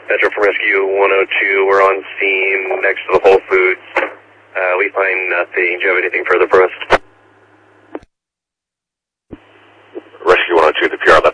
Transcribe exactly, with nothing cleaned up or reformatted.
Metro from Rescue one oh two, we're on scene next to the Whole Foods. Uh, we find nothing. Do you have anything further for us? Rescue one oh two, the P R